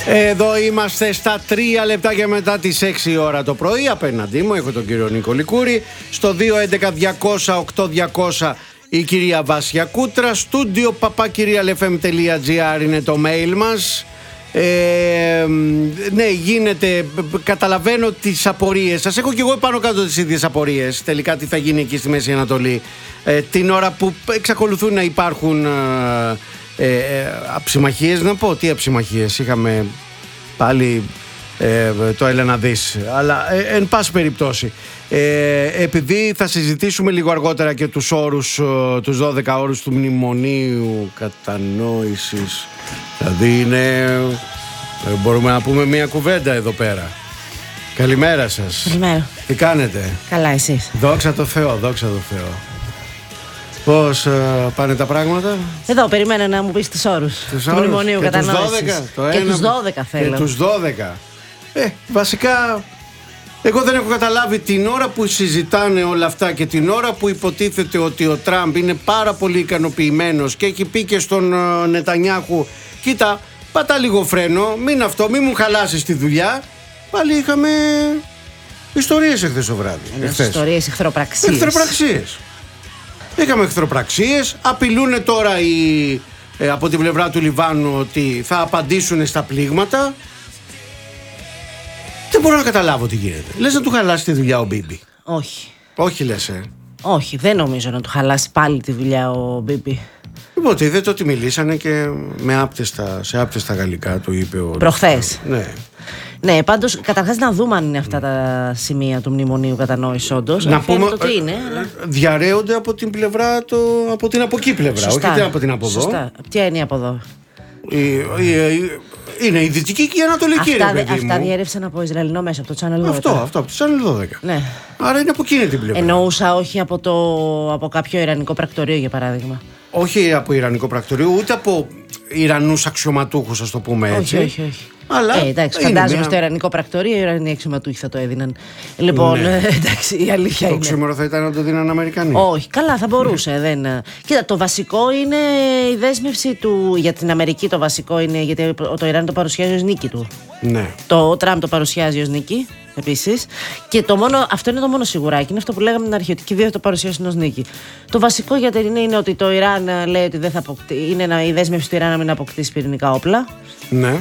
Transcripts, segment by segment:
Εδώ είμαστε στα 3 λεπτάκια μετά τις 6 ώρα το πρωί. Απέναντί μου έχω τον κύριο Νίκο Λικούρη. Στο 211-200-8200 η κυρία Βάσια Κούτρα. Στούντιο papakirialfm.gr είναι το mail μας. Ναι, γίνεται. Καταλαβαίνω τις απορίες σας. Έχω και εγώ πάνω κάτω τις ίδιες απορίες. Τελικά τι θα γίνει εκεί στη Μέση Ανατολή την ώρα που εξακολουθούν να υπάρχουν αψιμαχίες. Να πω τι αψιμαχίες. Είχαμε πάλι το έλα να δεις. Αλλά εν πάση περιπτώσει, επειδή θα συζητήσουμε λίγο αργότερα και τους όρους, τους 12 όρους του μνημονίου κατανόησης, δηλαδή είναι, μπορούμε να πούμε μία κουβέντα εδώ πέρα. Καλημέρα σας. Καλημέρα. Τι κάνετε? Καλά, εσείς? Δόξα τω Θεώ, δόξα τω Θεώ. Πώς πάνε τα πράγματα? Εδώ περιμένω να μου πεις τους όρους του μνημονίου κατανόησης. Και τους 12 θέλω. Και τους 12. Βασικά, εγώ δεν έχω καταλάβει την ώρα που συζητάνε όλα αυτά και την ώρα που υποτίθεται ότι ο Τραμπ είναι πάρα πολύ ικανοποιημένος και έχει πει και στον Νετανιάχου, κοίτα, πατά λίγο φρένο, μην μου χαλάσεις τη δουλειά. Πάλι είχαμε ιστορίες εχθές το βράδυ. Ιστορίες, εχθροπραξίες. Είχαμε εχθροπραξίες. Απειλούν τώρα από την πλευρά του Λιβάνου ότι θα απαντήσουν στα πλήγματα. Δεν μπορώ να καταλάβω τι γίνεται. Λες να του χαλάσει τη δουλειά ο Μπίμπι? Όχι. Όχι λες, Όχι, δεν νομίζω να του χαλάσει πάλι τη δουλειά ο Μπίμπι. Λοιπόν, είδατε ότι μιλήσανε και σε άπτεστα γαλλικά, το είπε ο... Προχθές. Ναι. Ναι, πάντως καταρχάς να δούμε αν είναι αυτά τα σημεία του μνημονίου κατανόησης όντως. Να πούμε ότι είναι, αλλά... διαρρέονται από την πλευρά, από την από εκεί πλευρά. Σωστά. Όχι από την από εδώ. Σωστά. Ποια είναι η από εδώ? Είναι η δυτική και η ανατολική. Αυτά διέρευσαν από Ισραηλινό μέσα, από το Channel 12. Αυτό, από το Channel 12. Ναι. Άρα είναι από εκείνη την πλευρά. Εννοούσα όχι από κάποιο ιρανικό πρακτορείο, για παράδειγμα. Όχι από ιρανικό πρακτορείο, ούτε από Ιρανούς αξιωματούχους, ας το πούμε έτσι. Όχι. Αλλά εντάξει, φαντάζομαι στο ιρανικό πρακτορείο οι Ιρανοί αξιωματούχοι θα το έδιναν. Λοιπόν, ναι. Εντάξει, η αλήθεια είναι. Το ξύμορο θα ήταν να το δίναν Αμερικανοί. Όχι, καλά, θα μπορούσε. Κοίτα, το βασικό είναι η δέσμευση του. Για την Αμερική το βασικό είναι γιατί το Ιράν το παρουσιάζει ως νίκη του. Ναι. Το Τραμπ το παρουσιάζει ως νίκη. Επίσης. Και αυτό είναι το μόνο σιγουράκι. Είναι αυτό που λέγαμε την αρχή, ότι και οι δύο θα το παρουσιάσουν ως νίκη. Το βασικό για την είναι ότι το Ιράν λέει ότι δεν θα είναι η δέσμευση του Ιράν να μην αποκτήσει πυρηνικά όπλα. Ναι.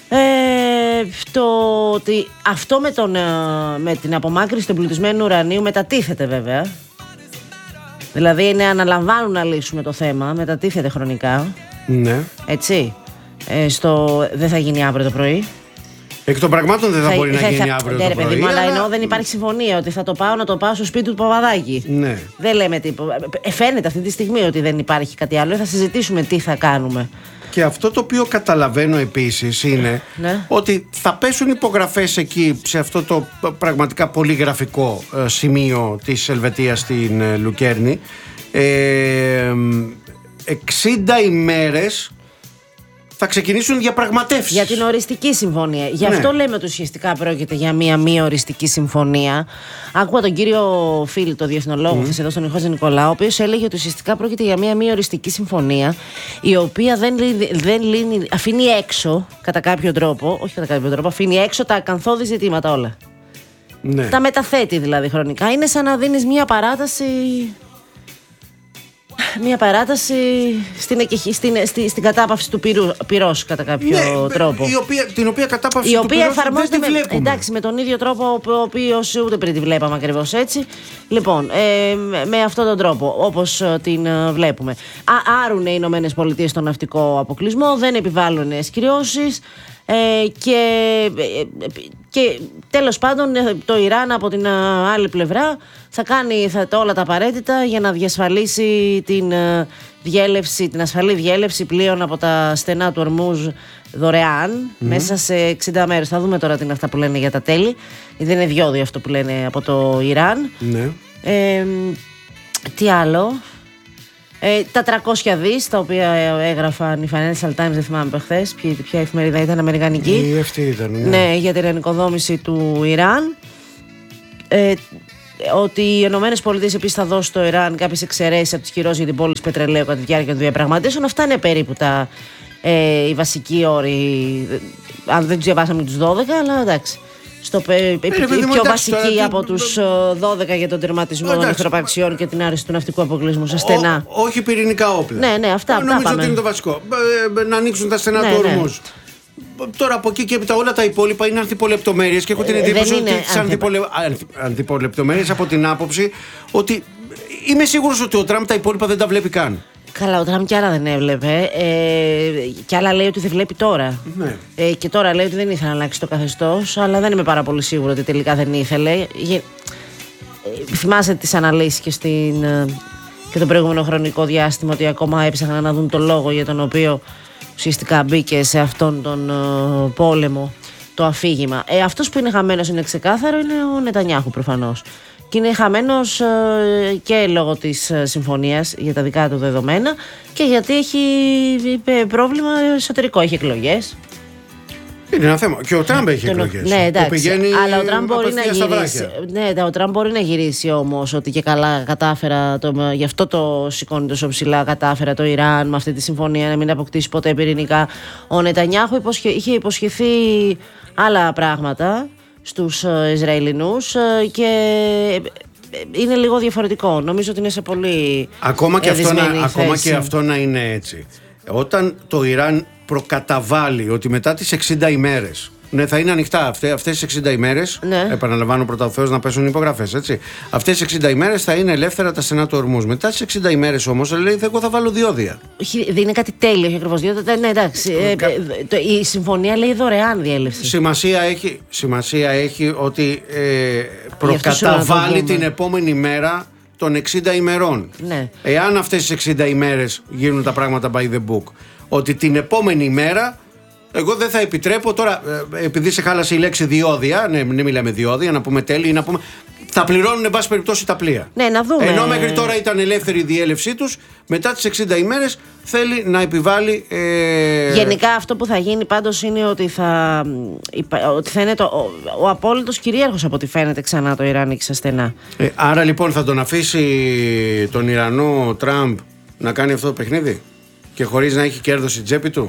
Ότι αυτό με την απομάκρυνση του εμπλουτισμένου ουρανίου μετατίθεται βέβαια. Δηλαδή αναλαμβάνουν να λύσουμε το θέμα, μετατίθεται χρονικά. Ναι. Έτσι. Δεν θα γίνει αύριο το πρωί. Εκ των πραγμάτων δεν θα μπορεί να γίνει αύριο το πρωί. Αλλά εννοώ δεν υπάρχει συμφωνία ότι θα το πάω να το πάω στο σπίτι του Παπαδάκη. Ναι. Δεν λέμε τίποτα. Φαίνεται αυτή τη στιγμή ότι δεν υπάρχει κάτι άλλο. Θα συζητήσουμε τι θα κάνουμε. Και αυτό το οποίο καταλαβαίνω επίσης είναι ότι θα πέσουν υπογραφές εκεί σε αυτό το πραγματικά πολύ γραφικό σημείο της Ελβετίας στην Λουκέρνη 60 ημέρες θα ξεκινήσουν διαπραγματεύσεις. Για την οριστική συμφωνία. Γι' αυτό λέμε ότι ουσιαστικά πρόκειται για μία μη οριστική συμφωνία. Άκουγα τον κύριο Φίλ, το διεθνολόγο, χθες εδώ στον Ιχώζη Νικολάου, ο οποίος έλεγε ότι ουσιαστικά πρόκειται για μία μη οριστική συμφωνία, η οποία δεν λύνει, αφήνει έξω κατά κάποιο τρόπο, όχι κατά κάποιο τρόπο, αφήνει έξω τα ακαθόδη ζητήματα όλα. Ναι. Τα μεταθέτει δηλαδή χρονικά. Είναι σαν να δίνεις μία παράταση. Μια παράταση στην κατάπαυση του πυρός κατά κάποιο τρόπο. Την οποία κατάπαυση η του οποία πυρός εφαρμόζεται δεν τη βλέπουμε. Εντάξει, με τον ίδιο τρόπο ο οποίος ούτε πριν τη βλέπαμε ακριβώς έτσι. Λοιπόν, με αυτόν τον τρόπο όπως την βλέπουμε. Άρουν οι Ηνωμένες Πολιτείες τον ναυτικό αποκλεισμό, δεν επιβάλλουν νέες κυρώσεις. Και τέλος πάντων το Ιράν από την άλλη πλευρά θα κάνει όλα τα απαραίτητα για να διασφαλίσει την ασφαλή διέλευση πλοίων από τα στενά του Ορμούζ δωρεάν μέσα σε 60 μέρες. Θα δούμε τώρα τι είναι αυτά που λένε για τα τέλη. Δεν είναι διόδιο αυτό που λένε από το Ιράν. Ναι. Τι άλλο? Τα 300 δις τα οποία έγραφαν οι Financial Times, δεν θυμάμαι από χθες ποια εφημερίδα ήταν, αμερικανική. Αυτή ήταν, ναι, για την ανοικοδόμηση του Ιράν. Ότι οι Ηνωμένες Πολιτείες επίσης θα δώσουν στο Ιράν κάποιες εξαιρέσεις από τις κυρώσεις για την πώληση πετρελαίου κατά τη διάρκεια των διαπραγματεύσεων. Αυτά είναι περίπου οι βασικοί όροι αν δεν τους διαβάσαμε τους 12, αλλά εντάξει. Η πιο βασική από τους 12 για τον τερματισμό των εχθροπραξιών και την άρση του ναυτικού αποκλεισμού σε στενά. Όχι πυρηνικά όπλα. Ναι, αυτά νομίζω ότι είναι το βασικό. Να ανοίξουν τα στενά του ορμούς. Τώρα από εκεί και έπειτα όλα τα υπόλοιπα είναι ανθιπολεπτομέρειες και έχω την εντύπωση ότι τις ανθιπολεπτομέρειες από την άποψη ότι είμαι σίγουρος ότι ο Τραμπ τα υπόλοιπα δεν τα βλέπει καν. Καλά, ο Τραμπ κι άλλα δεν έβλεπε. Κι άλλα λέει ότι δεν βλέπει τώρα. Ναι. Και τώρα λέει ότι δεν ήθελε να αλλάξει το καθεστώς, αλλά δεν είμαι πάρα πολύ σίγουρο ότι τελικά δεν ήθελε. Θυμάσαι τις αναλύσεις και το προηγούμενο χρονικό διάστημα ότι ακόμα έψαχναν να δουν το λόγο για τον οποίο ουσιαστικά μπήκε σε αυτόν τον πόλεμο το αφήγημα. Αυτός που είναι χαμένος είναι ξεκάθαρο, είναι ο Νετανιάχου προφανώς. Και είναι χαμένος και λόγω της συμφωνίας για τα δικά του δεδομένα και γιατί έχει πρόβλημα εσωτερικό, έχει εκλογές. Είναι ένα θέμα. Και ο Τραμπ έχει εκλογές. Ναι, εντάξει. Αλλά ο Τραμπ μπορεί να γυρίσει. Ναι, ο Τραμπ μπορεί να γυρίσει όμως ότι και καλά κατάφερα. Γι' αυτό το σηκώνει τόσο ψηλά. Κατάφερα το Ιράν με αυτή τη συμφωνία να μην αποκτήσει ποτέ πυρηνικά. Ο Νετανιάχου είχε υποσχεθεί άλλα πράγματα στους Ισραηλινούς και είναι λίγο διαφορετικό. Νομίζω ότι είναι σε πολύ ακόμα και αυτό να είναι έτσι. Όταν το Ιράν προκαταβάλει ότι μετά τις 60 ημέρες θα είναι ανοιχτά αυτές τις 60 ημέρες, επαναλαμβάνω πρώτα ο Θεός να πέσουν υπογραφές, έτσι. Αυτές τις 60 ημέρες θα είναι ελεύθερα τα στενά του ορμούς. Μετά τις 60 ημέρες όμως λέει εγώ θα βάλω διόδια. Δεν είναι κάτι τέλειο, όχι ακριβώς διόδια. Ναι, εντάξει. Η συμφωνία λέει δωρεάν διέλευση. Σημασία έχει ότι προκαταβάλει την επόμενη μέρα των 60 ημερών. Ναι. Εάν αυτές τις 60 ημέρες γίνουν τα πράγματα by the book, ότι την επόμενη ημέρα εγώ δεν θα επιτρέπω τώρα, επειδή σε χάλασε η λέξη διόδια, ναι, μην μιλάμε διόδια, να πούμε τέλη ή να πούμε. Θα πληρώνουν εν πάση περιπτώσει τα πλοία. Ναι, να δούμε. Ενώ μέχρι τώρα ήταν ελεύθερη η διέλευσή τους, μετά τις 60 ημέρες θέλει να επιβάλλει. Γενικά αυτό που θα γίνει πάντως είναι ότι θα είναι ο απόλυτος κυρίαρχος από ό,τι φαίνεται ξανά το Ιράν σε στενά. Άρα λοιπόν θα τον αφήσει τον Ιρανό Τραμπ να κάνει αυτό το παιχνίδι και χωρίς να έχει κέρδος στην τσέπη του.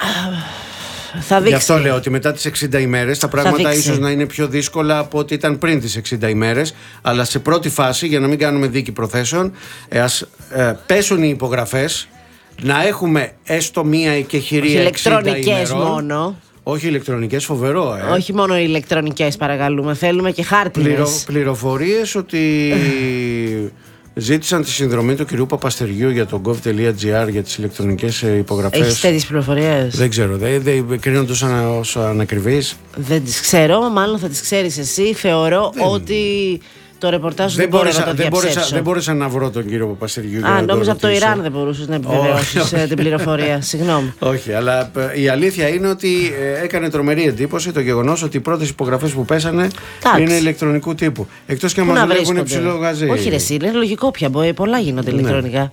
Θα δείξει. Γι' αυτό λέω ότι μετά τις 60 ημέρες τα πράγματα ίσως να είναι πιο δύσκολα από ό,τι ήταν πριν τις 60 ημέρες. Αλλά σε πρώτη φάση, για να μην κάνουμε δίκη προθέσεων, ας πέσουν οι υπογραφές, να έχουμε έστω μία εκεχηρία 60 ηλεκτρονικές ημερών. Μόνο. Όχι ηλεκτρονικές, φοβερό. Όχι μόνο ηλεκτρονικές, παρακαλούμε. Θέλουμε και χάρτινες. Πληροφορίες ότι ζήτησαν τη συνδρομή του κυρίου Παπαστεριού για το gov.gr για τις ηλεκτρονικές υπογραφές. Έχεις τέτοιες πληροφορίες? Δεν ξέρω, δεν κρίνονται ως ανακριβείς. Δεν τις ξέρω, μάλλον θα τις ξέρεις εσύ. Θεωρώ ότι το ρεπορτάζ δεν μπορώ να το διαψεύσω. Δεν μπόρεσα να βρω τον κύριο Παπαστεριού. Νόμιζα από το Ιράν δεν μπορούσες να επιβεβαιώσεις την πληροφορία. Συγγνώμη. Όχι, αλλά η αλήθεια είναι ότι έκανε τρομερή εντύπωση το γεγονός ότι οι πρώτες υπογραφές που πέσανε είναι ηλεκτρονικού τύπου. Εκτός και αν μας δουλεύουν υψηλό γαζί. Όχι, ρε, είναι λογικό πια. Πολλά γίνονται ηλεκτρονικά.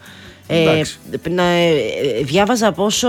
Διάβαζα πόσο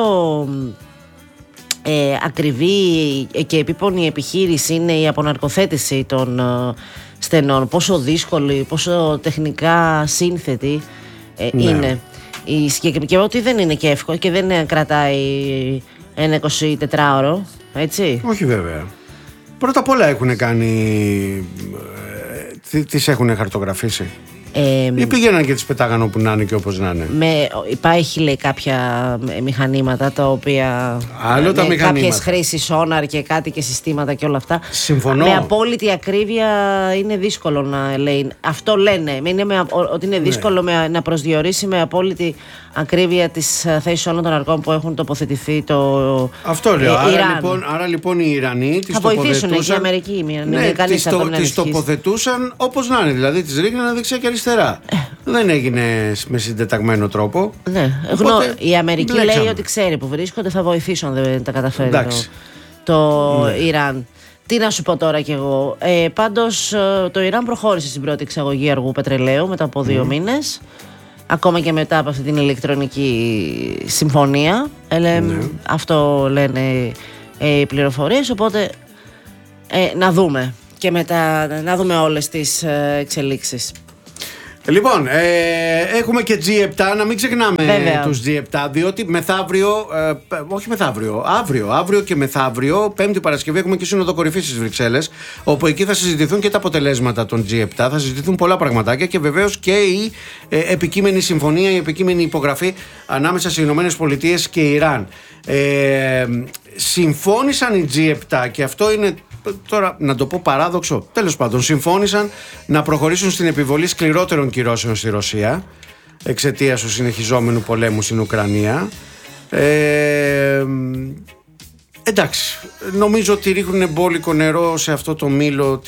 ακριβή και επίπονη επιχείρηση είναι η αποναρκοθέτηση των στενών, πόσο δύσκολη, πόσο τεχνικά σύνθετη είναι. Και ότι δεν είναι και εύκολο και δεν κρατάει ένα 24ωρο, έτσι. Όχι βέβαια. Πρώτα απ' όλα έχουν κάνει, τις έχουν χαρτογραφήσει. Ή πήγαιναν και τις πετάγαν όπου να είναι και όπως να είναι. Υπάρχει λέει κάποια μηχανήματα τα οποία. Άλλο τα μηχανήματα. Κάποιες χρήσεις sonar και κάτι και συστήματα και όλα αυτά. Συμφωνώ. Με απόλυτη ακρίβεια είναι δύσκολο να λέει. Αυτό λένε. Ότι είναι δύσκολο να προσδιορίσει με απόλυτη ακρίβεια τις θέσεις όλων των αρκών που έχουν τοποθετηθεί το. Αυτό λέω. Άρα λοιπόν οι Ιρανοί τις τοποθετούσαν. Θα βοηθήσουν και οι Αμερικοί. Τις τοποθετούσαν όπως να είναι. Δηλαδή τις ρίχνανε δεξιά και αριστερά. Δεν έγινε με συντεταγμένο τρόπο. Ναι. Η Αμερική λέει ότι ξέρει που βρίσκονται, θα βοηθήσουν αν δεν τα καταφέρει το Ιράν. Τι να σου πω τώρα κι εγώ. Πάντως το Ιράν προχώρησε στην πρώτη εξαγωγή αργού πετρελαίου μετά από 2 μήνες. Ακόμα και μετά από αυτή την ηλεκτρονική συμφωνία. Αυτό λένε οι πληροφορίες. Οπότε να δούμε. Και μετά να δούμε όλες τις εξελίξεις. Λοιπόν, έχουμε και G7, να μην ξεχνάμε τους G7, διότι μεθαύριο, όχι μεθαύριο, αύριο και μεθαύριο, Πέμπτη Παρασκευή, έχουμε και Σύνοδο Κορυφής στις Βρυξέλλες, όπου εκεί θα συζητηθούν και τα αποτελέσματα των G7, θα συζητηθούν πολλά πραγματάκια και βεβαίως και η επικείμενη συμφωνία, η επικείμενη υπογραφή ανάμεσα στις Ηνωμένες Πολιτείες και Ιράν. Συμφώνησαν οι G7 και αυτό είναι τώρα να το πω παράδοξο, τέλος πάντων συμφώνησαν να προχωρήσουν στην επιβολή σκληρότερων κυρώσεων στη Ρωσία εξαιτίας του συνεχιζόμενου πολέμου στην Ουκρανία. Εντάξει, νομίζω ότι ρίχνουν μπόλικο νερό σε αυτό το μήλο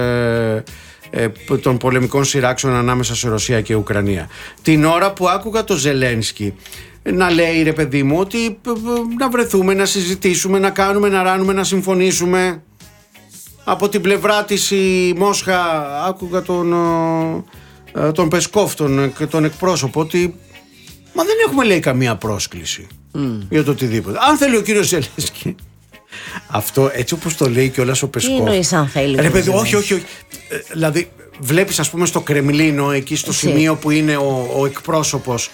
των πολεμικών σειράξεων ανάμεσα σε Ρωσία και Ουκρανία. Την ώρα που άκουγα το Ζελένσκι να λέει, ρε παιδί μου, ότι να βρεθούμε, να συζητήσουμε, να κάνουμε, να ράνουμε, να συμφωνήσουμε. Από την πλευρά της η Μόσχα, άκουγα τον Πεσκόφ, τον εκπρόσωπο, ότι μα δεν έχουμε, λέει, καμία πρόσκληση για το οτιδήποτε. Αν θέλει ο κύριος Ζελένσκι, αυτό έτσι όπως το λέει κιόλας ο Πεσκόφ. Τι εννοείς αν θέλει? Ρε παιδί, όχι. Δηλαδή βλέπεις, ας πούμε, στο Κρεμλίνο, εκεί στο σημείο που είναι ο εκπρόσωπος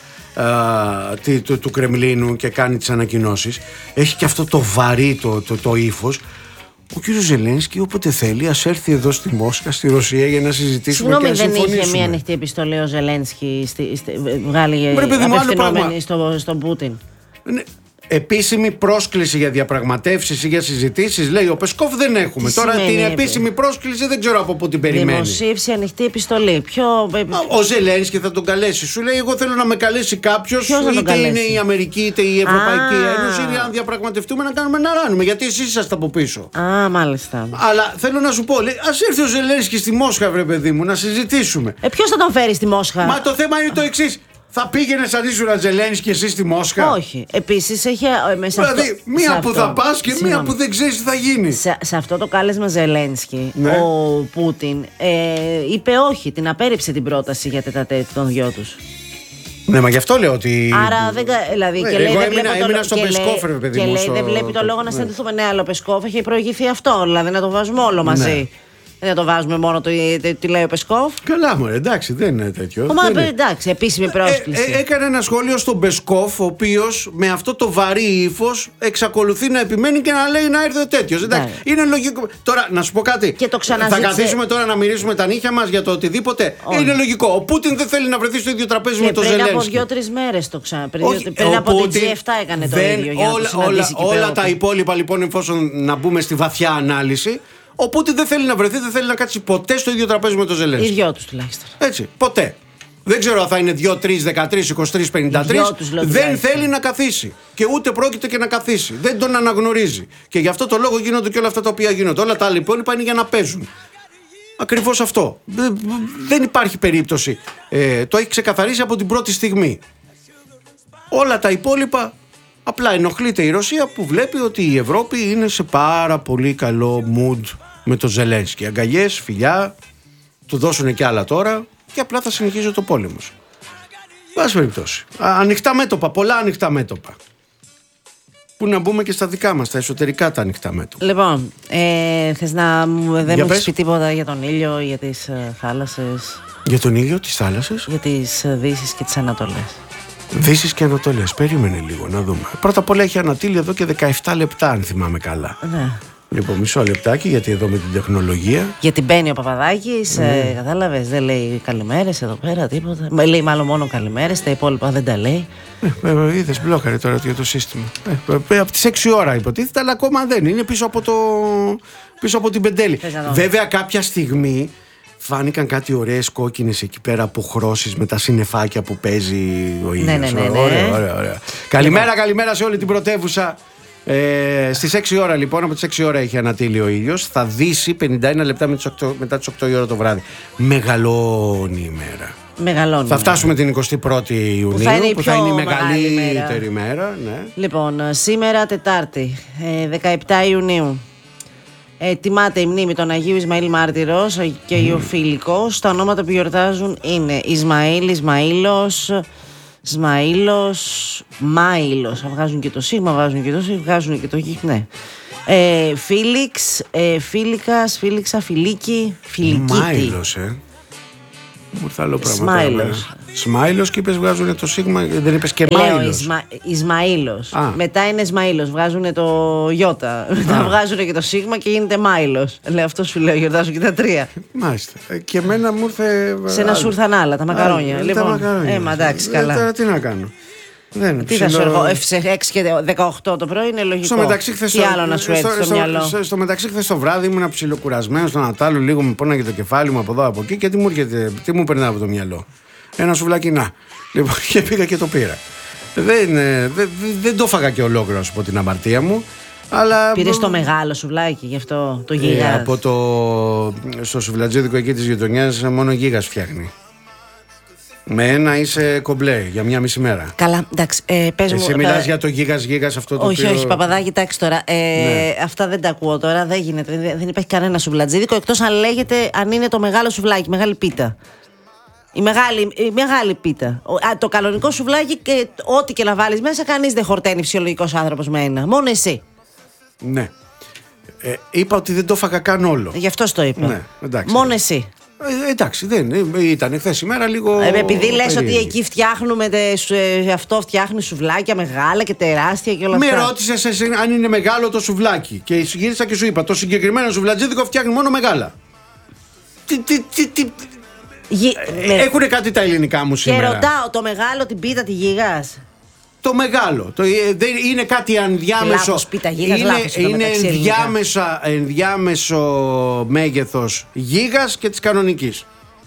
του Κρεμλίνου και κάνει τις ανακοινώσεις, έχει και αυτό το βαρύ το ύφος. Ο κύριος Ζελένσκι όποτε θέλει ας έρθει εδώ στη Μόσχα, στη Ρωσία, για να συζητήσουμε. Συγγνώμη, και να συμφωνήσουμε. δεν είχε μια ανοιχτή επιστολή ο Ζελένσκι βγάλει απευθυνόμενη στον Πούτιν? Επίσημη πρόσκληση για διαπραγματεύσεις ή για συζητήσεις, λέει ο Πεσκόφ, δεν έχουμε. Τώρα την επίσημη πρόσκληση δεν ξέρω από πού την περιμένει. Δημοσίευση, ανοιχτή επιστολή. Ο Ζελένσκι θα τον καλέσει. Σου λέει, εγώ θέλω να με καλέσει κάποιος, είτε είναι η Αμερική είτε η Ευρωπαϊκή Ένωση, για να διαπραγματευτούμε, να κάνουμε να ράνουμε. Γιατί εσείς είσαστε από πίσω. Μάλιστα. Αλλά θέλω να σου πω, ας έρθει ο Ζελένσκι στη Μόσχα, βρε παιδί μου, να συζητήσουμε. Ποιος θα τον φέρει στη Μόσχα? Μα το θέμα είναι το εξής. Θα πήγαινες αν ήσουν Ζελένσκι εσύ στη Μόσχα? Όχι. Επίσης έχει μέσα. Δηλαδή, μία που θα πας και μία που δεν ξέρεις τι θα γίνει. Σε αυτό το κάλεσμα Ζελένσκι, ο Πούτιν είπε όχι, την απέρριψε την πρόταση για τετατέτ των δυο τους. Ναι, μα γι' αυτό λέω ότι. Άρα δηλαδή. Και λέει, εγώ έμεινα στον Πεσκόφ, ρε παιδί μου. Και λέει, δεν βλέπει το λόγο να συναντηθούμε. Ναι, αλλά ο Πεσκόφ έχει προηγηθεί αυτό. Δηλαδή να το βάζουμε όλο μαζί. Δεν το βάζουμε μόνο τι λέει ο Πεσκόφ. Καλά, μου, εντάξει, δεν είναι τέτοιο. Εντάξει, επίσημη πρόσκληση. Έκανε ένα σχόλιο στον Πεσκόφ, ο οποίος με αυτό το βαρύ ύφος εξακολουθεί να επιμένει και να λέει να έρθει ο τέτοιος. Εντάξει, είναι λογικό. Τώρα, να σου πω κάτι. Και το θα καθίσουμε τώρα να μυρίσουμε τα νύχια μας για το οτιδήποτε? Είναι λογικό. Ο Πούτιν δεν θέλει να βρεθεί στο ίδιο τραπέζι με τον Ζελένσκι. Πριν από 2-3 μέρες το ξανά. Πριν από την G7 έκανε το ίδιο. Όλα τα υπόλοιπα, λοιπόν, εφόσον να μπούμε στη βαθιά ανάλυση. Ο Πούτιν δεν θέλει να βρεθεί, δεν θέλει να κάτσει ποτέ στο ίδιο τραπέζι με τον Ζελένσκι. Οι δυο τους τουλάχιστον. Έτσι, ποτέ. Δεν ξέρω αν θα είναι 2, 3, 13, 23, 53. Δεν θέλει να καθίσει. Και ούτε πρόκειται και να καθίσει. Δεν τον αναγνωρίζει. Και γι' αυτό το λόγο γίνονται και όλα αυτά τα οποία γίνονται. Όλα τα λοιπόν είναι για να παίζουν. Ακριβώς αυτό. Δεν υπάρχει περίπτωση. Το έχει ξεκαθαρίσει από την πρώτη στιγμή. Όλα τα υπόλοιπα. Απλά ενοχλείται η Ρωσία που βλέπει ότι η Ευρώπη είναι σε πάρα πολύ καλό mood με το Ζελένσκι. Αγκαλιές, φιλιά, του δώσουν και άλλα τώρα και απλά θα συνεχίζει το πόλεμος. Βάση περιπτώσει. Ανοιχτά μέτωπα, πολλά ανοιχτά μέτωπα. Που να μπούμε και στα δικά μας, τα εσωτερικά τα ανοιχτά μέτωπα. Λοιπόν, θες να δεν μου έχεις πει τίποτα για τον ήλιο, για τις θάλασσες? Για τον ήλιο, τις θάλασσες? Για τις δύσεις και τις ανατολές. Δύσεις και ανατολές, περίμενε λίγο να δούμε. Πρώτα απ' όλα έχει ανατείλει εδώ και 17 λεπτά, αν θυμάμαι καλά. Ναι. Λοιπόν, μισό λεπτάκι, γιατί εδώ με την τεχνολογία. Γιατί μπαίνει ο Παπαδάκης, κατάλαβες, δεν λέει καλημέρες εδώ πέρα, τίποτα. Λέει μάλλον μόνο καλημέρες, τα υπόλοιπα δεν τα λέει. Είδες, μπλόκαρε τώρα για το σύστημα. Από τις 6 ώρα υποτίθεται, αλλά ακόμα δεν είναι πίσω από την Πεντέλη. Βέβαια, κάποια στιγμή φάνηκαν κάτι ωραίες κόκκινες εκεί πέρα αποχρώσεις με τα συννεφάκια που παίζει ο ήλιος. Ναι. Ωραία. Καλημέρα σε όλη την πρωτεύουσα. Στις 6 ώρα λοιπόν, από τις 6 ώρα έχει ανατείλει ο ήλιος. Θα δύσει 51 λεπτά μετά τις 8 η ώρα το βράδυ. Μεγαλώνει η μέρα. Θα φτάσουμε την 21η Ιουνίου που θα είναι η μεγαλύτερη μέρα. Ναι. Λοιπόν, σήμερα Τετάρτη 17 Ιουνίου τιμάται η μνήμη των Αγίου Ισμαήλ Μάρτυρος και Ιωφίλικος. Τα ονόματα που γιορτάζουν είναι Ισμαήλ, Σμαήλος, Μάηλος. Βγάζουν και το σίγμα, βγάζουν και το σίγμα, βγάζουν και το γη. Ναι. Φίλιξ, Φίλικα, Φίλιξα, Φιλίκη, Φιλικίτη. Μάηλος, Μου ήρθε άλλο πράγμα. Σμάιλος και είπες βγάζουν το σίγμα, δεν είπες και Μάιλος. Ισμαήλος. Μετά είναι Ισμαήλος, βγάζουν το Ιώτα. Μετά βγάζουν και το σίγμα και γίνεται Μάιλος. Λέω, αυτό σου λέω, γιορτάζω και τα τρία. Μάλιστα. Και εμένα μου ήρθε. Σε ένα σου ήρθαν άλλα, τα μακαρόνια. Λοιπόν, εντάξει, καλά. Τώρα τι να κάνω. Τι θα σου έρχω, σε 6 και 18 το πρωί είναι λογικό. Στο μεταξύ, τι άλλο να σου έρθει στο μυαλό. Στο μεταξύ, χθες το βράδυ ήμουν ψιλοκουρασμένος στον Ατάλου, λίγο μου πόναγε το κεφάλι μου από εδώ από εκεί και τι μου περνάει από το μυαλό. Ένα σουβλάκι να. Λοιπόν, και πήγα και το πήρα. Δεν το έφαγα και ολόκληρο, να σου πω την αμαρτία μου. Αλλά... Πήρες το μεγάλο σουβλάκι, γι' αυτό το γίγας. Στο σουβλατζίδικο εκεί της γειτονιάς μόνο γίγας φτιάχνει. Με ένα είσαι κομπλέ για μια μισή μέρα. Καλά, εντάξει. Πες εσύ μου, μιλάς για το γίγας αυτό το οποίο... Όχι, Παπαδάκη, κοιτάξτε τώρα. Αυτά δεν τα ακούω τώρα. Δεν γίνεται. Δεν υπάρχει κανένα σουβλατζίδικο εκτός αν είναι το μεγάλο σουβλάκι, μεγάλη πίτα. Η μεγάλη πίτα. Το κανονικό σουβλάκι, ό,τι και να βάλεις μέσα, κανείς δεν χορταίνει φυσιολογικός άνθρωπος με ένα. Μόνο εσύ. Ναι. Είπα ότι δεν το έφαγα καν όλο. Γι' αυτό το είπα. Ναι, εντάξει. Μόνο εσύ. Εντάξει, δεν ήταν χθες ημέρα λίγο. Επειδή λες ότι εκεί φτιάχνουμε αυτό, φτιάχνει σουβλάκια μεγάλα και τεράστια και όλα αυτά. Με ρώτησες αν είναι μεγάλο το σουβλάκι. Και γύρισα και σου είπα: το συγκεκριμένο σουβλατζίδικο φτιάχνει μόνο μεγάλα. Έχουνε κάτι τα ελληνικά μου σήμερα. Και ρωτάω, το μεγάλο την πίτα τη γίγας. Το μεγάλο. Είναι κάτι ενδιάμεσο. Λάθος πίτα γίγας, είναι ενδιάμεσο μέγεθος γίγας και της κανονικής.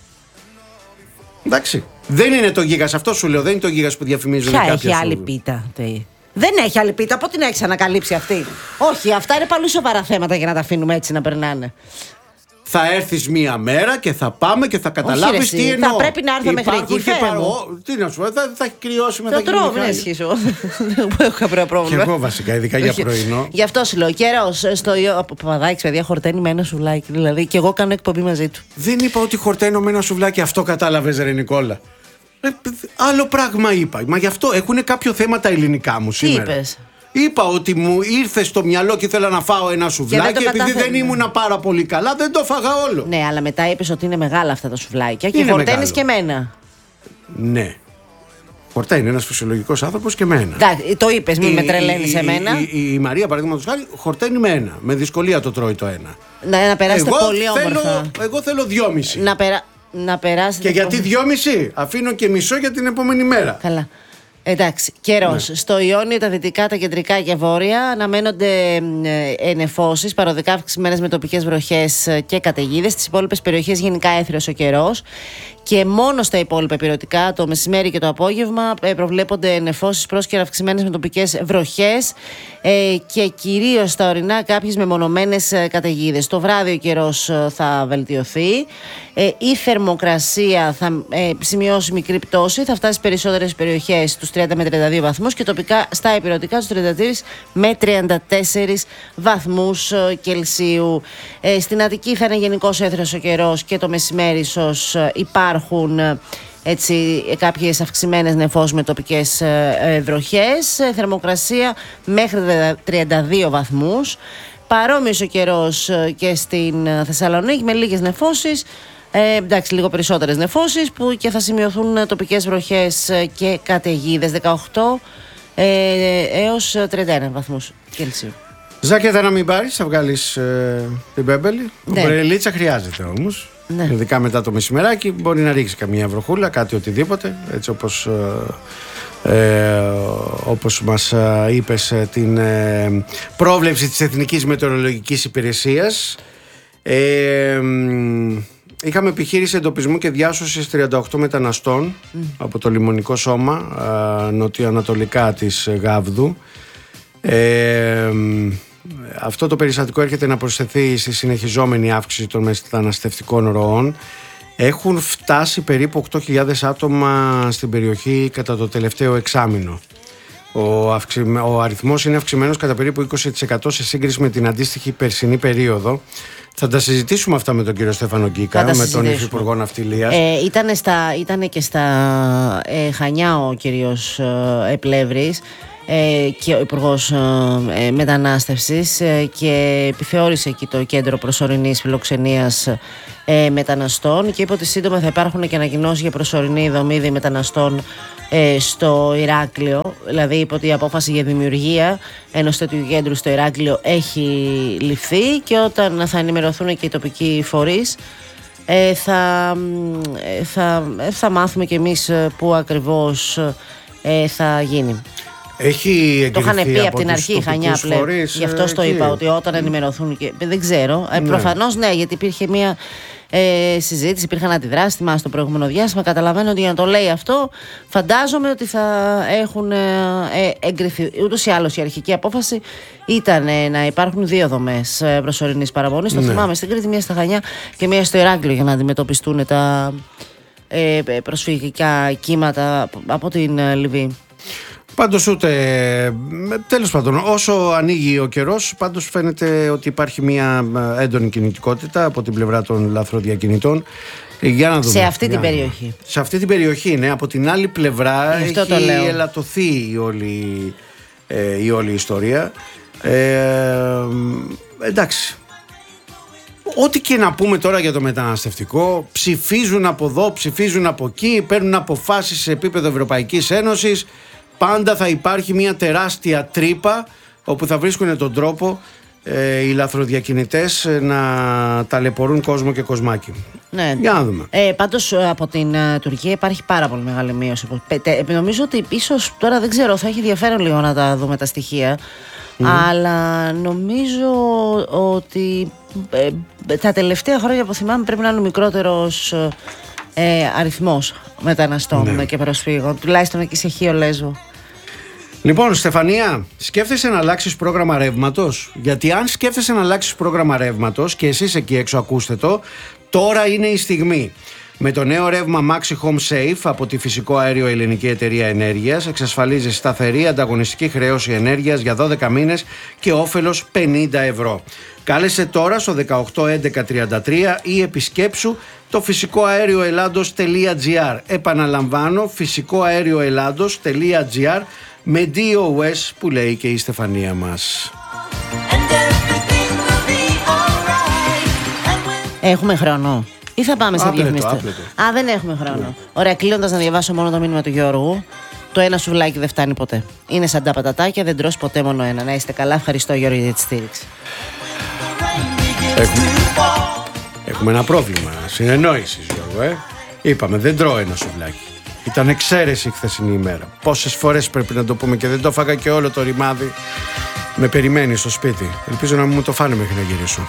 Εντάξει. Δεν είναι το γίγας, αυτό σου λέω. Δεν είναι το γίγας που διαφημίζουν κάποια. Ποια έχει άλλη πίτα. Δεν έχει άλλη πίτα. Πότε την έχεις ανακαλύψει αυτή. Όχι, αυτά είναι πολύ σοβαρά θέματα για να τα αφήνουμε έτσι να περνάνε. Θα έρθεις μία μέρα και θα πάμε και θα καταλάβεις τι εννοώ. Θα πρέπει να έρθω μέχρι εκεί. Τι να σου πω, θα έχει κρυώσει μετά. Το τρώω, μην ασχίσω. Που έχω κάποιο πρόβλημα. Και εγώ βασικά, ειδικά για πρωινό. Γι' αυτό σου λέω. Καιρός στο Παπαδάκης, παιδιά, χορταίνει με ένα σουβλάκι. Δηλαδή, και εγώ κάνω εκπομπή μαζί του. Δεν είπα ότι χορταίνω με ένα σουβλάκι, αυτό κατάλαβες, ρε Νικόλα. Άλλο πράγμα είπα. Μα γι' αυτό έχουν κάποιο θέμα τα ελληνικά μου σήμερα. Τι είπες? Είπα ότι μου ήρθε στο μυαλό και ήθελα να φάω ένα σουβλάκι. Επειδή δεν ήμουν πάρα πολύ καλά, δεν το φάγα όλο. Ναι, αλλά μετά είπες ότι είναι μεγάλα αυτά τα σουβλάκια και χορταίνεις και εμένα. Ναι. Χορταίνει ένας φυσιολογικός άνθρωπος και εμένα. Το είπες, μην με τρελαίνεις εμένα. Η Μαρία, παραδείγματος χάρη, χορταίνει με ένα. Με δυσκολία το τρώει το ένα. Να περάσετε πολύ όμορφα. Εγώ θέλω 2,5. Να περάσετε. Και γιατί 2,5? Αφήνω και μισό για την επόμενη μέρα. Καλά. Εντάξει, καιρός. Ναι. Στο Ιόνιο, τα δυτικά, τα κεντρικά και βόρεια αναμένονται νεφώσεις, παροδικά αυξημένες με τοπικές βροχές και καταιγίδες. Στις υπόλοιπες περιοχές γενικά έθριος ο καιρός. Και μόνο στα υπόλοιπα υπηρετικά, το μεσημέρι και το απόγευμα, προβλέπονται νεφώσεις πρόσκαιρα αυξημένες με τοπικές βροχές και κυρίως στα ορεινά κάποιες μεμονωμένες καταιγίδες. Το βράδυ ο καιρός θα βελτιωθεί. Η θερμοκρασία θα σημειώσει μικρή πτώση, θα φτάσει στις περισσότερες περιοχές στους 30 με 32 βαθμούς και τοπικά στα υπηρετικά στους 33 με 34 βαθμούς Κελσίου. Στην Αττική θα είναι γενικώς έθριος ο καιρός και το μεσημέρι ίσως υπάρχουν έτσι κάποιες αυξημένες νεφώσεις με τοπικές βροχές. Θερμοκρασία μέχρι 32 βαθμούς. Παρόμοιος ο καιρός και στην Θεσσαλονίκη με λίγες νεφώσεις. Εντάξει, λίγο περισσότερες νεφώσεις που και θα σημειωθούν τοπικές βροχές και καταιγίδες 18 έως 31 βαθμούς Κελσίου. Ζάκετα να μην πάρεις, θα βγάλεις την πέμπελη. Ναι. Μπρελίτσα χρειάζεται όμως. Ναι. Ειδικά μετά το μεσημεράκι μπορεί να ρίξει καμία βροχούλα, κάτι οτιδήποτε. Έτσι όπως μας είπες την πρόβλεψη της Εθνικής Μετεωρολογικής Υπηρεσίας. Είχαμε επιχείρηση εντοπισμού και διάσωσης 38 μεταναστών από το Λιμωνικό Σώμα νοτιοανατολικά της Γάβδου. Αυτό το περιστατικό έρχεται να προσθεθεί στη συνεχιζόμενη αύξηση των μεταναστευτικών ροών. Έχουν φτάσει περίπου 8.000 άτομα στην περιοχή κατά το τελευταίο εξάμηνο. Ο αριθμός είναι αυξημένος κατά περίπου 20% σε σύγκριση με την αντίστοιχη περσινή περίοδο. Θα τα συζητήσουμε αυτά με τον κύριο Στέφανο Γκίκα, με τον Υφυπουργό Ναυτιλίας. Ήτανε και στα Χανιά ο κύριος Επλεύρης. και ο Υπουργός Μετανάστευσης και επιθεώρησε εκεί το κέντρο προσωρινής φιλοξενίας μεταναστών και είπε ότι σύντομα θα υπάρχουν και ανακοινώσεις για προσωρινή δομή μεταναστών στο Ηράκλειο. Δηλαδή είπε ότι η απόφαση για δημιουργία ενός τέτοιου κέντρου στο Ηράκλειο έχει ληφθεί και όταν θα ενημερωθούν και οι τοπικοί φορείς θα μάθουμε κι εμείς πού ακριβώς θα γίνει. Το είχαν πει από την αρχή η Χανιά πλέον. Γι' αυτό το είπα, ότι όταν ενημερωθούν. Δεν ξέρω. Προφανώς ναι, γιατί υπήρχε μια συζήτηση, υπήρχαν αντιδράσεις. Θυμάσαι το προηγούμενο διάστημα. Καταλαβαίνω ότι για να το λέει αυτό, φαντάζομαι ότι θα έχουν εγκριθεί. Ούτως ή άλλως η αρχική απόφαση ήταν να υπάρχουν 2 δομές προσωρινής παραμονής. Το θυμάμαι στην Κρήτη, μία στα Χανιά και μία στο Ηράκλειο, για να αντιμετωπιστούν τα προσφυγικά κύματα από την Λιβύη. Πάντως τέλος πάντων, όσο ανοίγει ο καιρός, πάντως φαίνεται ότι υπάρχει μια έντονη κινητικότητα από την πλευρά των λαθροδιακινητών. Για να δούμε. Σε αυτή την περιοχή. Σε αυτή την περιοχή, ναι. Από την άλλη πλευρά έχει ελαττωθεί η όλη ιστορία. Εντάξει. Ό,τι και να πούμε τώρα για το μεταναστευτικό, ψηφίζουν από εδώ, ψηφίζουν από εκεί, παίρνουν αποφάσεις σε επίπεδο Ευρωπαϊκής Ένωσης. Πάντα θα υπάρχει μια τεράστια τρύπα όπου θα βρίσκουν τον τρόπο οι λαθροδιακινητές να ταλαιπωρούν κόσμο και κοσμάκι. Ναι. Για να δούμε. Πάντως από την Τουρκία υπάρχει πάρα πολύ μεγάλη μείωση. Νομίζω ότι ίσως τώρα δεν ξέρω, θα έχει ενδιαφέρον λίγο να τα δούμε τα στοιχεία. Αλλά νομίζω ότι τα τελευταία χρόνια που θυμάμαι πρέπει να είναι ο μικρότερος αριθμός μεταναστών και προσφύγων, τουλάχιστον εκεί σε Χίο Λέσβο. Λοιπόν, Στεφανία, σκέφτεσαι να αλλάξεις πρόγραμμα ρεύματος? Γιατί αν σκέφτεσαι να αλλάξεις πρόγραμμα ρεύματος και εσείς εκεί έξω ακούστε το, τώρα είναι η στιγμή. Με το νέο ρεύμα Maxi Home Safe από τη Φυσικό Αέριο Ελληνική Εταιρεία Ενέργειας εξασφαλίζει σταθερή ανταγωνιστική χρέωση ενέργειας για 12 μήνες και όφελος 50 ευρώ. Κάλεσε τώρα στο 181133 ή επισκέψου το φυσικοαέρioελλάδος.gr. Επαναλαμβάνω, φυσικοαέρioελλάδος.gr με DOS που λέει και η Στεφανία μας. Έχουμε χρόνο ή θα πάμε σε διαφημιστές? Δεν έχουμε χρόνο. Ωραία, κλείνοντας να διαβάσω μόνο το μήνυμα του Γιώργου. Το ένα σουβλάκι δεν φτάνει ποτέ. Είναι σαν τα πατατάκια, δεν τρως ποτέ μόνο ένα. Να είστε καλά, ευχαριστώ Γιώργο για τη στήριξη. Έχουμε ένα πρόβλημα συνεννόησης, Γιώργο. Είπαμε, δεν τρώω ένα σουβλάκι. Ήταν εξαίρεση η χθεσινή ημέρα. Πόσες φορές πρέπει να το πούμε και δεν το φάγα και όλο το ρημάδι. Με περιμένει στο σπίτι. Ελπίζω να μην μου το φάνε μέχρι να γυρίσω.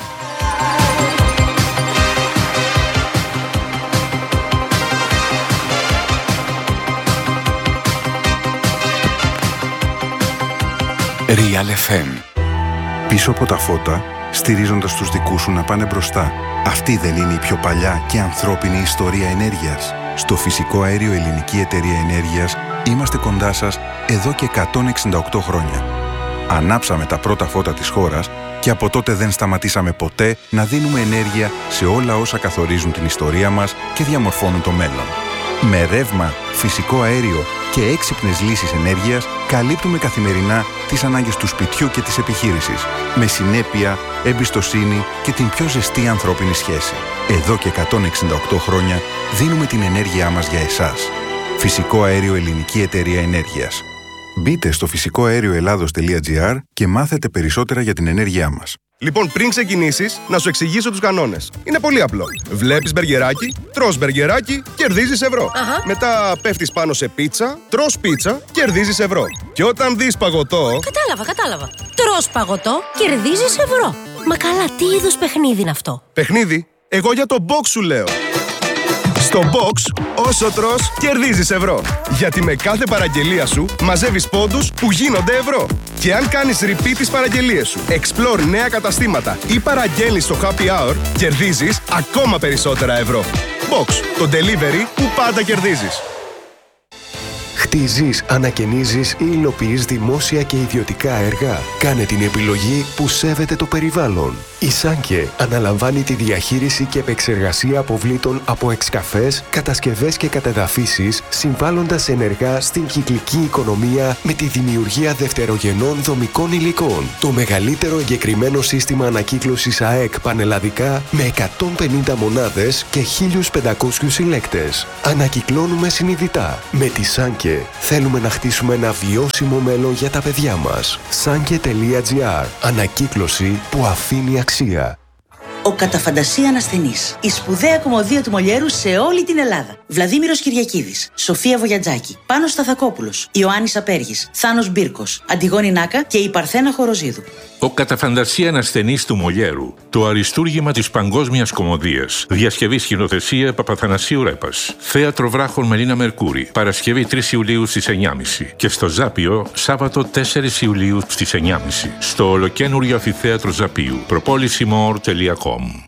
Real FM. Πίσω από τα φώτα, στηρίζοντας τους δικούς σου να πάνε μπροστά. Αυτή δεν είναι η πιο παλιά και ανθρώπινη ιστορία ενέργειας? Στο Φυσικό Αέριο Ελληνική Εταιρεία Ενέργειας είμαστε κοντά σας εδώ και 168 χρόνια. Ανάψαμε τα πρώτα φώτα της χώρας και από τότε δεν σταματήσαμε ποτέ να δίνουμε ενέργεια σε όλα όσα καθορίζουν την ιστορία μας και διαμορφώνουν το μέλλον. Με ρεύμα, φυσικό αέριο και έξυπνες λύσεις ενέργειας καλύπτουμε καθημερινά τις ανάγκες του σπιτιού και της επιχείρησης. Με συνέπεια, εμπιστοσύνη και την πιο ζεστή ανθρώπινη σχέση. Εδώ και 168 χρόνια δίνουμε την ενέργειά μας για εσάς. Φυσικό Αέριο Ελληνική Εταιρεία Ενέργειας. Μπείτε στο φυσικοαέρioελλάδος.gr και μάθετε περισσότερα για την ενέργειά μας. Λοιπόν, πριν ξεκινήσεις, να σου εξηγήσω τους κανόνες. Είναι πολύ απλό. Βλέπεις μπεργκεράκι, τρως μπεργκεράκι, κερδίζεις ευρώ. Μετά πέφτεις πάνω σε πίτσα, τρως πίτσα, κερδίζεις ευρώ. Και όταν δεις παγωτό... Κατάλαβα. Τρως παγωτό, κερδίζεις ευρώ. Μα καλά, τι είδους παιχνίδι είναι αυτό? Παιχνίδι? Εγώ για το box σου λέω. Στο box, όσο τρως, κερδίζεις ευρώ. Γιατί με κάθε παραγγελία σου μαζεύεις πόντους που γίνονται ευρώ. Και αν κάνεις repeat τις παραγγελίες σου, explore νέα καταστήματα ή παραγγέλνεις στο happy hour, κερδίζεις ακόμα περισσότερα ευρώ. Box, το delivery που πάντα κερδίζεις. Κτίζεις, ανακαινίζεις ή υλοποιείς δημόσια και ιδιωτικά έργα. Κάνε την επιλογή που σέβεται το περιβάλλον. Η Σάνκε αναλαμβάνει τη διαχείριση και επεξεργασία αποβλήτων από εξκαφές, κατασκευές και κατεδαφίσεις, συμβάλλοντας ενεργά στην κυκλική οικονομία με τη δημιουργία δευτερογενών δομικών υλικών. Το μεγαλύτερο εγκεκριμένο σύστημα ανακύκλωσης ΑΕΚ πανελλαδικά με 150 μονάδες και 1.500 συλλέκτες. Ανακυκλώνουμε συνειδητά. Με τη Σάνκε θέλουμε να χτίσουμε ένα βιώσιμο μέλλον για τα παιδιά μας. Sanke.gr. Ανακύκλωση που αφήνει αξία. Ο κατά φαντασία ανασθενής. Η σπουδαία κομμωδία του Μολιέρου σε όλη την Ελλάδα. Βλαδίμηρος Κυριακίδης, Σοφία Βογιατζάκη, Πάνος Σταθακόπουλος, Ιωάννης Απέργης, Θάνος Μπίρκος, Αντιγόνη Νάκα και η Παρθένα Χοροζίδου. Ο κατά φαντασία ανασθενής του Μολιέρου. Το αριστούργημα της παγκόσμιας κομμωδίας. Διασκευή σκηνοθεσία Παπαθανασίου Ρέπας. Θέατρο Βράχων Μελίνα Μερκούρη. Παρασκευή 3 Ιουλίου στις 9.30. Και στο Ζάπιο Σάββατο 4 Ιουλίου στις 9.30. Στο ολοκένουργιο αμφιθέατρο Ζαπίου. Propolissimor.com.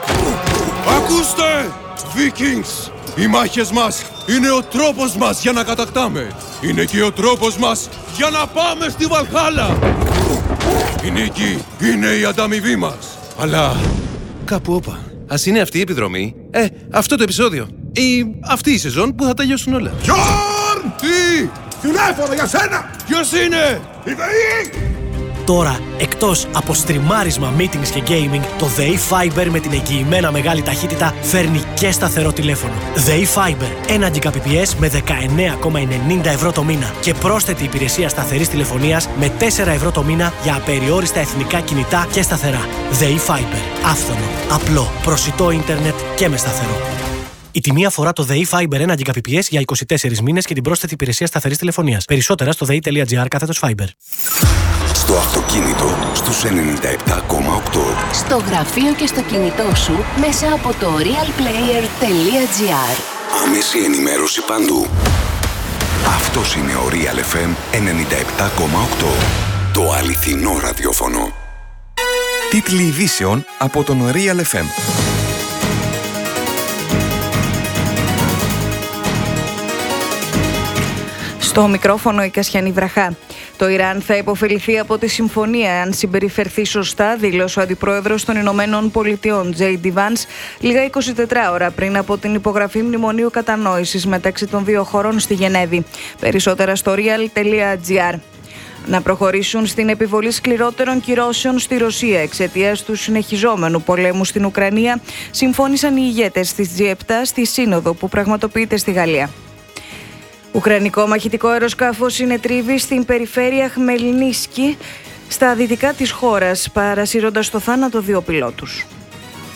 Ακούστε! Vikings! Οι μάχες μας είναι ο τρόπος μας για να κατακτάμε. Είναι και ο τρόπος μας για να πάμε στη Βαλχάλα. Η νίκη είναι η ανταμοιβή μας. Αλλά κάπου όπα. Ας είναι αυτή η επιδρομή, αυτό το επεισόδιο ή αυτή η σεζόν που θα τελειώσουν όλα. Γιόρν! Τι! Τηλέφωνο για σένα! Ποιος είναι? Η ΔΕΗ! Τώρα, εκτός από στριμάρισμα, meetings και gaming, το ΔΕΗ Fiber με την εγγυημένα μεγάλη ταχύτητα φέρνει και σταθερό τηλέφωνο. ΔΕΗ Fiber, 1 Gbps με 19,90 ευρώ το μήνα και πρόσθετη υπηρεσία σταθερής τηλεφωνίας με 4 ευρώ το μήνα για απεριόριστα εθνικά κινητά και σταθερά. ΔΕΗ Fiber, άφθονο, απλό, προσιτό ίντερνετ και με σταθερό. Η τιμή αφορά το ΔΕΗ Fiber 1 Gbps για 24 μήνες και την πρόσθετη υπηρεσία σταθερής τηλεφωνίας. Περισσότερα στο dei.gr/Fiber. Στο αυτοκίνητο στους 97,8. Στο γραφείο και στο κινητό σου μέσα από το realplayer.gr. Άμεση ενημέρωση παντού. Αυτός είναι ο Real FM 97,8. Το αληθινό ραδιόφωνο. Τίτλοι ειδήσεων από τον Real FM. Στο μικρόφωνο η Κασιανή Βραχά. Το Ιράν θα υποφεληθεί από τη συμφωνία αν συμπεριφερθεί σωστά, δήλωσε ο Αντιπρόεδρος των Ηνωμένων Πολιτειών, J.D. Vance, λίγα 24 ώρα πριν από την υπογραφή μνημονίου κατανόησης μεταξύ των δύο χωρών στη Γενέβη. Περισσότερα στο real.gr. Να προχωρήσουν στην επιβολή σκληρότερων κυρώσεων στη Ρωσία εξαιτίας του συνεχιζόμενου πολέμου στην Ουκρανία, συμφώνησαν οι ηγέτες της G7 στη Σύνοδο που πραγματοποιείται στη Γαλλία. Ουκρανικό μαχητικό αεροσκάφος συνετρίβει στην περιφέρεια Χμελνίσκι, στα δυτικά της χώρας, παρασύροντας στο θάνατο 2 πιλότους.